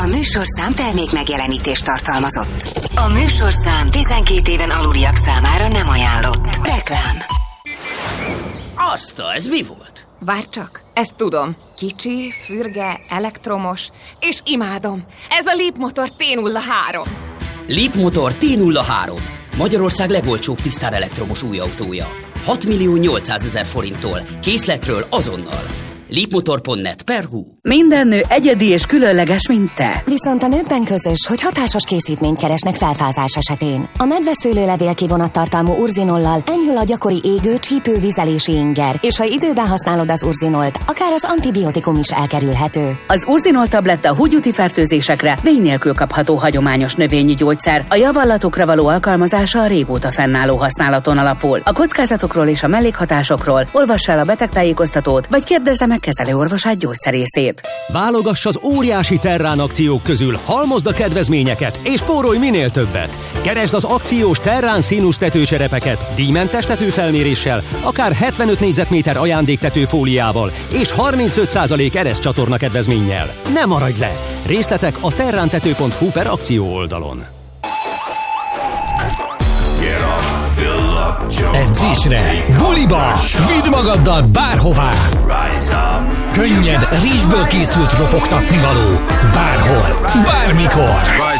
A műsorszám termék megjelenítést tartalmazott. A műsorszám 12 éven aluliak számára nem ajánlott. Reklám. Ez mi volt? Várj csak, ezt tudom. Kicsi, fürge, elektromos, és imádom. Ez a Leapmotor T03. Leapmotor T03. Magyarország legolcsóbb tisztán elektromos új autója. 6.800.000 forinttól. Készletről azonnal. Leapmotor.net/hu. Minden nő egyedi és különleges, mint te. Viszont a nőkben közös, hogy hatásos készítményt keresnek felfázás esetén. A medveszőlőlevél kivonattartalmú urzinollal enyhül a gyakori égő, csípő, vizelési inger, és ha időben használod az urzinolt, akár az antibiotikum is elkerülhető. Az urzinol tabletta húgyúti fertőzésekre vény nélkül kapható hagyományos növényi gyógyszer. A javallatokra való alkalmazása a régóta fennálló használaton alapul. A kockázatokról és a mellékhatásokról olvass el a betegtájékoztatót, vagy kérdezze meg kezelőorvosát, gyógyszerészét. Válogass az óriási Terrán akciók közül, halmozd a kedvezményeket, és spórolj minél többet. Keresd az akciós Terrán színusz tetőcserepeket, díjmentes tetőfelméréssel, akár 75 négyzetméter ajándéktetőfóliával, és 35% ereszcsatorna kedvezménnyel. Ne maradj le! Részletek a terrántető.hu/akció oldalon. Edzésre, buliba, vidd magaddal bárhová. Könnyed, rizsből készült ropogtatnivaló. Bárhol, bármikor.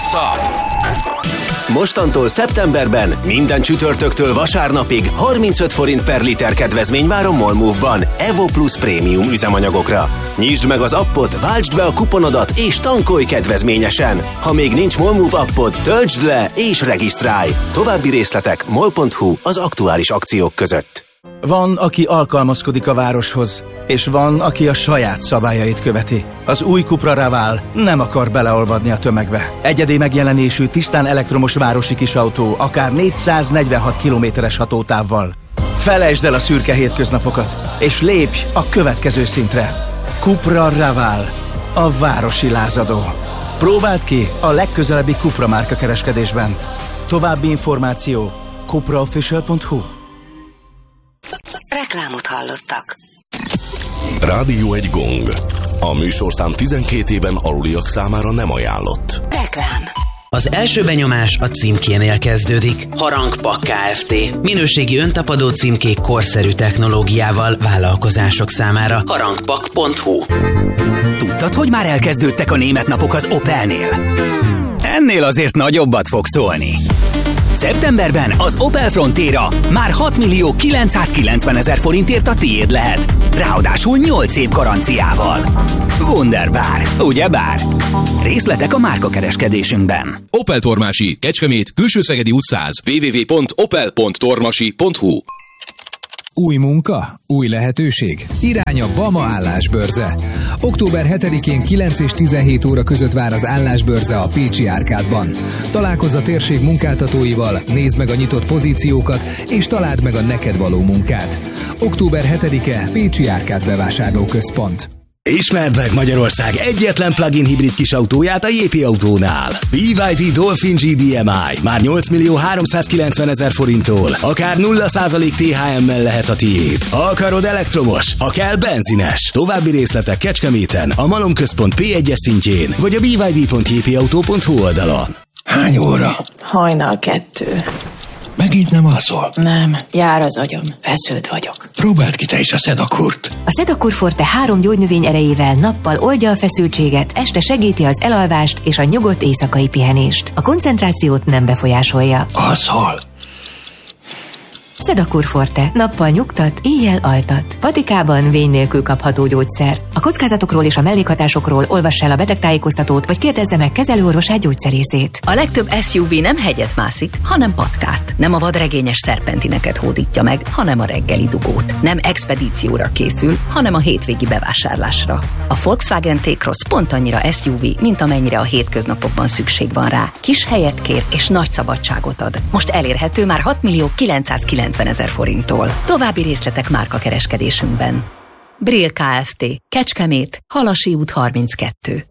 Mostantól szeptemberben minden csütörtöktől vasárnapig 35 forint per liter kedvezmény vár a Molmove-ban Evo Plus prémium üzemanyagokra. Nyisd meg az appot, váltsd be a kuponodat és tankolj kedvezményesen. Ha még nincs Molmove appod, töltsd le és regisztrálj. További részletek mol.hu az aktuális akciók között. Van, aki alkalmazkodik a városhoz, és van, aki a saját szabályait követi. Az új Cupra Raval nem akar beleolvadni a tömegbe. Egyedi megjelenésű, tisztán elektromos városi kisautó, akár 446 kilométeres hatótávval. Felejtsd el a szürke hétköznapokat, és lépj a következő szintre. Cupra Raval, a városi lázadó. Próbáld ki a legközelebbi Cupra márka kereskedésben. További információ cupraofficial.hu. Reklámot hallottak. Rádió egy gong. A műsorszám 12 éven aluliak számára nem ajánlott. Reklám. Az első benyomás a címkénél kezdődik. Harangpak Kft. Minőségi öntapadó címkék korszerű technológiával vállalkozások számára. harangpak.hu. Tudtad, hogy már elkezdődtek a német napok az Opelnél? Ennél azért nagyobbat fog szólni. Szeptemberben az Opel Frontera már 6.990.000 forintért a tiéd lehet. Ráadásul 8 év garanciával. Wunderbar, ugyebár? Részletek a márkakereskedésünkben. Opel Tormási, Kecskemét, Külső-Szegedi út 100. www.opel.tormasi.hu. Új munka? Új lehetőség? Irány a Bama állásbörze. Október 7-én 9 és 17 óra között vár az állásbörze a Pécsi Árkádban. Találkozz a térség munkáltatóival, nézd meg a nyitott pozíciókat, és találd meg a neked való munkát. Október 7-e Pécsi Árkád bevásárlóközpont. Ismerd meg Magyarország egyetlen plug-in hibrid kisautóját a JP Autónál. BYD Dolphin GDMI már 8.390.000 forinttól, akár 0% THM-mel lehet a tiéd. Ha akarod elektromos, ha kell benzines. További részletek Kecskeméten, a Malom Központ P1-es szintjén, vagy a byd.jpautó.hu oldalon. Hány óra? 1:30. Megint nem alszol? Nem, jár az agyam, feszült vagyok. Próbáld ki te is a Sedakurt. A Sedakur Forte 3 gyógynövény erejével nappal oldja a feszültséget, este segíti az elalvást és a nyugodt éjszakai pihenést. A koncentrációt nem befolyásolja. Alszol? Sedakur Forte. Nappal nyugtat, éjjel altat. Patikában vény nélkül kapható gyógyszer. A kockázatokról és a mellékhatásokról olvass el a betegtájékoztatót, vagy kérdezze meg kezelőorvosát, gyógyszerészét. A legtöbb SUV nem hegyet mászik, hanem patkát. Nem a vadregényes szerpentineket hódítja meg, hanem a reggeli dugót. Nem expedícióra készül, hanem a hétvégi bevásárlásra. A Volkswagen T-Cross pont annyira SUV, mint amennyire a hétköznapokban szükség van rá. Kis helyet kér és nagy szabadságot ad. Most elérhető már 6.990.000 forinttól. További részletek márkakereskedésünkben. Brill Kft. Kecskemét, Halasi út 32.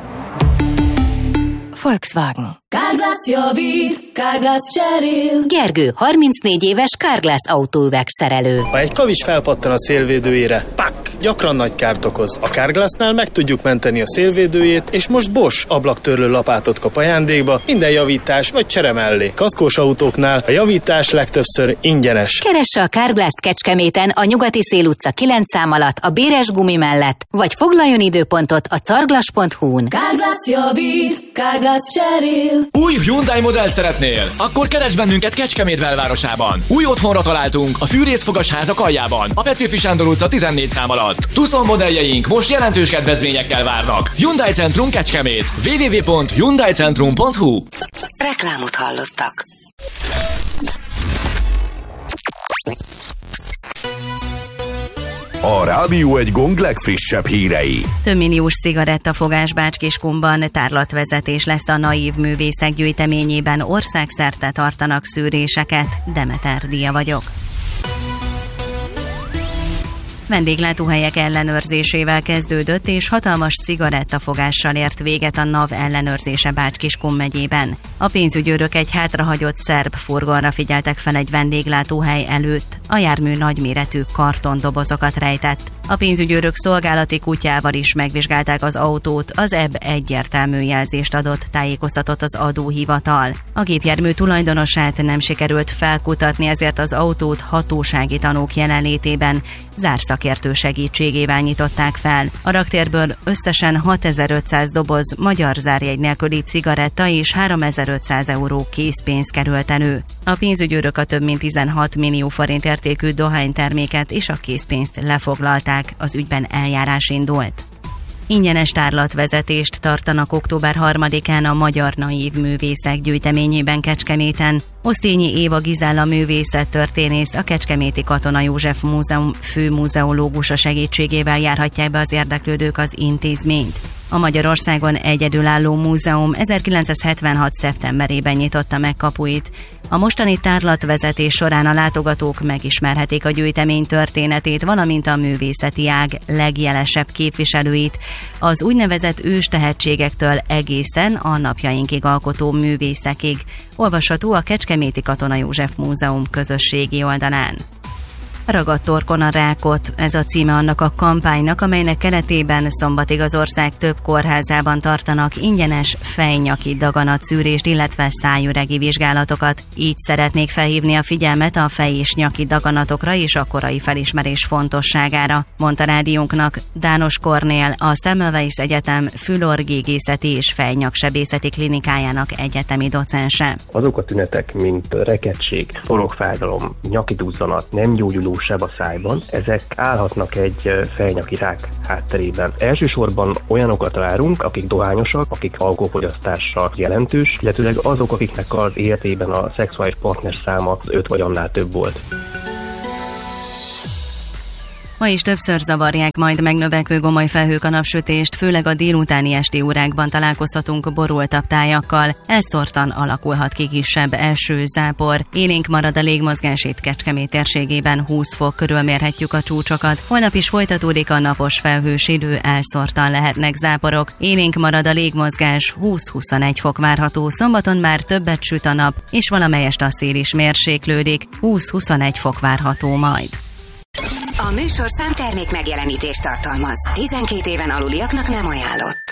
Volkswagen. Carglass javít, Carglass cserél. Gergő, 34 éves Carglass autóüvegszerelő. Ha egy kavics felpattan a szélvédőjére, pak! gyakran nagy kárt okoz. A Carglassnál meg tudjuk menteni a szélvédőjét, és most Bosch ablaktörlő lapátot kap ajándékba minden javítás vagy csere mellé. Kaszkós autóknál a javítás legtöbbször ingyenes. Keresse a Carglass-t Kecskeméten a Nyugati Szél utca 9 szám alatt a Béres gumi mellett, vagy foglaljon időpontot a carglass.hu-n. Carglass javít, Carglass cserél. Új Hyundai modellt szeretnél? Akkor keresd bennünket Kecskemét belvárosában. Új otthonra találtunk a fűrészfogasházak aljában, a Petőfi Sándor utca 14 szám alatt. Tucson modelljeink most jelentős kedvezményekkel várnak. Hyundai Centrum Kecskemét. www.hyundaicentrum.hu. Reklámot hallottak. A Rádió egy Gong legfrissebb hírei. Több milliós cigarettafogás Bács-Kiskunban, tárlatvezetés lesz a Naív Művészek gyűjteményében, országszerte tartanak szűréseket. Demeter Dia vagyok. Vendéglátóhelyek ellenőrzésével kezdődött, és hatalmas cigarettafogással ért véget a NAV ellenőrzése Bács-Kiskun megyében. A pénzügyőrök egy hátrahagyott szerb furgonra figyeltek fel egy vendéglátóhely előtt. A jármű nagyméretű kartondobozokat rejtett. A pénzügyőrök szolgálati kutyával is megvizsgálták az autót, az EB egyértelmű jelzést adott, tájékoztatott az adóhivatal. A gépjármű tulajdonosát nem sikerült felkutatni, ezért az autót hatósági tanúk jelenlétében zárszakértő segítségével nyitották fel. A raktérből összesen 6500 doboz magyar zárjegy nélküli cigaretta és 3500 euró készpénz került elő. A pénzügyőrök a több mint 16 millió forint értékű dohányterméket és a készpénzt lefoglalták, az ügyben eljárás indult. Ingyenes tárlatvezetést tartanak október 3-án a Magyar Naív Művészek gyűjteményében Kecskeméten. Osztényi Éva Gizella művészettörténész, a Kecskeméti Katona József Múzeum főmuzeológusa segítségével járhatják be az érdeklődők az intézményt. A Magyarországon egyedülálló múzeum 1976. szeptemberében nyitotta meg kapuit. A mostani tárlatvezetés során a látogatók megismerhetik a gyűjtemény történetét, valamint a művészeti ág legjelesebb képviselőit, az úgynevezett ős tehetségektől egészen a napjainkig alkotó művészekig. Olvasható a Kecskeméti Katona József Múzeum közösségi oldalán. Ragadt torkon a rákot, ez a címe annak a kampánynak, amelynek keretében szombatig az ország több kórházában tartanak ingyenes fejnyaki daganatszűrést, illetve szájüregi vizsgálatokat. Így szeretnék felhívni a figyelmet a fej- és nyaki daganatokra és a korai felismerés fontosságára, mondta rádiónknak Dános Kornél, a Semmelweis Egyetem fülorgégészeti és fejnyaksebészeti klinikájának egyetemi docense. Azok a tünetek, mint rekettség, torokfájdalom, nyaki duzzanat, nem gyógyuló seb a szájban, ezek állhatnak egy fejnyaki rák hátterében. Elsősorban olyanokat várunk, akik dohányosak, akik alkoholfogyasztással jelentős, illetőleg azok, akiknek az életében a szexuális partner száma 5 vagy annál több volt. Ma is többször zavarják majd megnövekvő gomoly felhők a napsütést, főleg a délutáni esti órákban találkozhatunk borultabb tájakkal. Elszórtan alakulhat ki kisebb eső, zápor. Élénk marad a légmozgás, itt Kecskemét térségében 20 fok körül mérhetjük a csúcsokat. Holnap is folytatódik a napos felhős idő, elszórtan lehetnek záporok. Élénk marad a légmozgás, 20-21 fok várható. Szombaton már többet süt a nap, és valamelyest a szél is mérséklődik. 20-21 fok várható majd. A műsorszám termék megjelenítést tartalmaz. 12 éven aluliaknak nem ajánlott.